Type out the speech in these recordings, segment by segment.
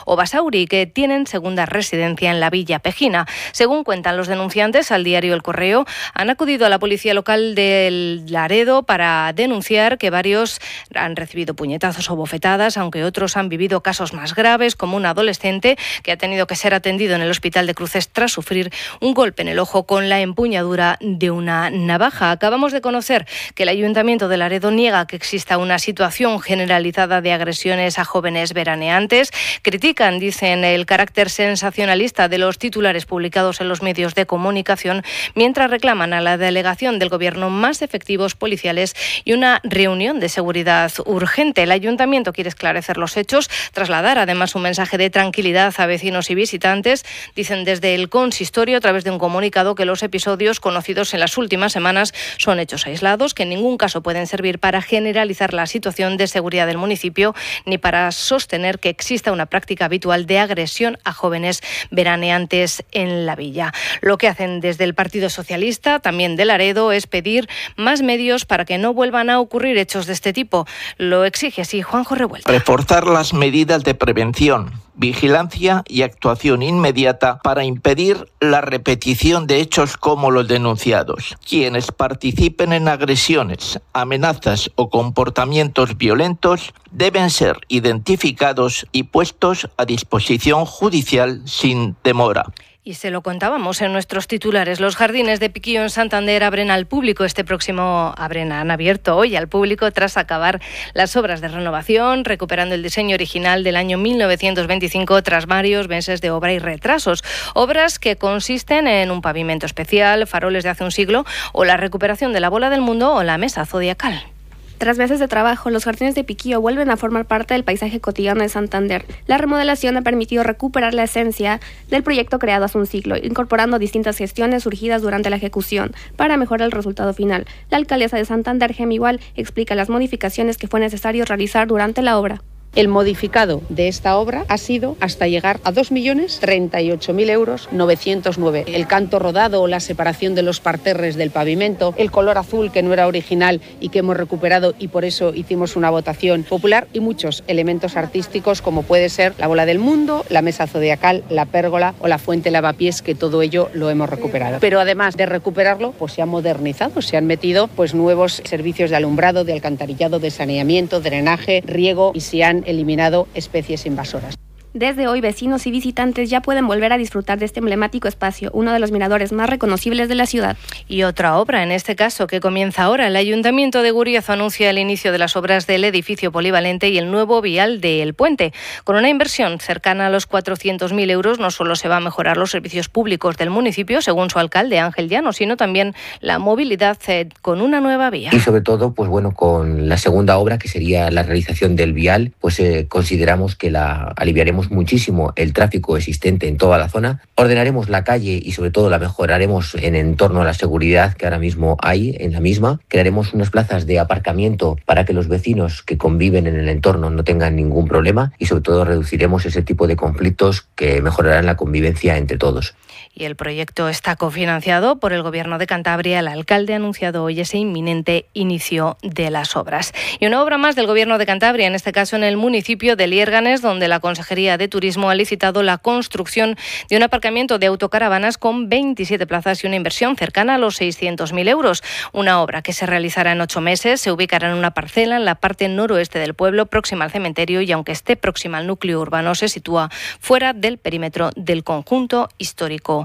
o Basauri, que tienen segunda residencia en la Villa Pejina. Según cuentan los denunciantes al diario El Correo, han acudido a la policía local del Laredo para denunciar que varios han recibido puñetazos o bofetadas, aunque otros han vivido casos más graves, como un adolescente que ha tenido que ser atendido en el hospital de Cruces tras sufrir un golpe en el ojo con la empuñadura de una navaja. Acabamos de conocer que el Ayuntamiento de Laredo niega que exista una situación generalizada de agresiones a jóvenes veraneantes. Critican, dicen, el carácter sensacionalista de los titulares publicados en los medios de comunicación, mientras reclaman a la delegación del Gobierno más efectivos policiales y una reunión de seguridad urgente. El Ayuntamiento quiere esclarecer los hechos, trasladar además un mensaje de tranquilidad a vecinos y visitantes. Dicen desde el consistorio, a través de un comunicado, que los episodios conocidos en las últimas semanas son hechos aislados, que en ningún caso pueden servir para generalizar la situación de seguridad del municipio ni para sostener que exista una práctica habitual de agresión a jóvenes veraneantes en la villa. Lo que hacen desde el Partido Socialista, también de Laredo, es pedir más medios para que no vuelvan a ocurrir hechos de este tipo. Lo exige así Juanjo Revuelta. Reforzar las medidas de prevención, vigilancia y actuación inmediata para impedir la repetición de hechos como los denunciados. Quienes participen en agresiones, amenazas o comportamientos violentos deben ser identificados y puestos a disposición judicial sin demora. Y se lo contábamos en nuestros titulares. Los jardines de Piquillo en Santander abren al público han abierto hoy al público tras acabar las obras de renovación, recuperando el diseño original del año 1925 tras varios meses de obra y retrasos. Obras que consisten en un pavimento especial, faroles de hace un siglo o la recuperación de la bola del mundo o la mesa zodiacal. Tras meses de trabajo, los jardines de Piquillo vuelven a formar parte del paisaje cotidiano de Santander. La remodelación ha permitido recuperar la esencia del proyecto creado hace un siglo, incorporando distintas gestiones surgidas durante la ejecución para mejorar el resultado final. La alcaldesa de Santander, Gemi Gual, explica las modificaciones que fue necesario realizar durante la obra. El modificado de esta obra ha sido hasta llegar a 2.038.000 euros 909. El canto rodado o la separación de los parterres del pavimento, el color azul que no era original y que hemos recuperado y por eso hicimos una votación popular, y muchos elementos artísticos como puede ser la bola del mundo, la mesa zodiacal, la pérgola o la fuente lavapiés, que todo ello lo hemos recuperado. Pero además de recuperarlo, pues se ha modernizado, se han metido nuevos servicios de alumbrado, de alcantarillado, de saneamiento, drenaje, riego, y se han eliminado especies invasoras. Desde hoy, vecinos y visitantes ya pueden volver a disfrutar de este emblemático espacio, uno de los miradores más reconocibles de la ciudad. Y otra obra, en este caso, que comienza ahora. El Ayuntamiento de Guriezo anuncia el inicio de las obras del edificio polivalente y el nuevo vial del Puente. Con una inversión cercana a los 400.000 euros, no solo se va a mejorar los servicios públicos del municipio, según su alcalde Ángel Llano, sino también la movilidad con una nueva vía. Y sobre todo, con la segunda obra, que sería la realización del vial, consideramos que la aliviaremos muchísimo el tráfico existente en toda la zona, ordenaremos la calle y sobre todo la mejoraremos en torno a la seguridad que ahora mismo hay en la misma, crearemos unas plazas de aparcamiento para que los vecinos que conviven en el entorno no tengan ningún problema y sobre todo reduciremos ese tipo de conflictos que mejorarán la convivencia entre todos. Y el proyecto está cofinanciado por el Gobierno de Cantabria. El alcalde ha anunciado hoy ese inminente inicio de las obras. Y una obra más del Gobierno de Cantabria, en este caso en el municipio de Liérganes, donde la Consejería de Turismo ha licitado la construcción de un aparcamiento de autocaravanas con 27 plazas y una inversión cercana a los 600.000 euros. Una obra que se realizará en 8 meses, se ubicará en una parcela en la parte noroeste del pueblo, próxima al cementerio, y aunque esté próxima al núcleo urbano, se sitúa fuera del perímetro del conjunto histórico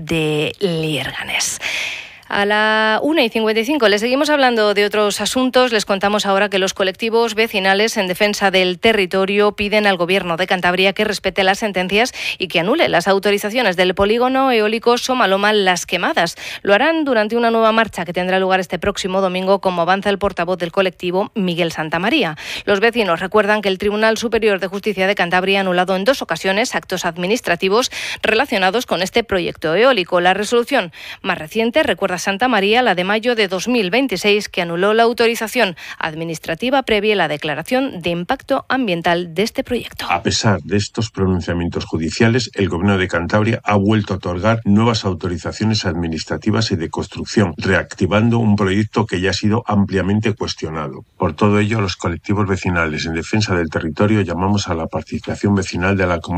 de Liérganes. A la 1:55 les seguimos hablando de otros asuntos. Les contamos ahora que los colectivos vecinales en defensa del territorio piden al Gobierno de Cantabria que respete las sentencias y que anule las autorizaciones del polígono eólico Somaloma Las Quemadas. Lo harán durante una nueva marcha que tendrá lugar este próximo domingo, como avanza el portavoz del colectivo, Miguel Santamaría. Los vecinos recuerdan que el Tribunal Superior de Justicia de Cantabria ha anulado en 2 ocasiones actos administrativos relacionados con este proyecto eólico. La resolución más reciente, recuerda Santamaría, la de mayo de 2026, que anuló la autorización administrativa previa a la declaración de impacto ambiental de este proyecto. A pesar de estos pronunciamientos judiciales, el Gobierno de Cantabria ha vuelto a otorgar nuevas autorizaciones administrativas y de construcción, reactivando un proyecto que ya ha sido ampliamente cuestionado. Por todo ello, los colectivos vecinales en defensa del territorio llamamos a la participación vecinal de la comunidad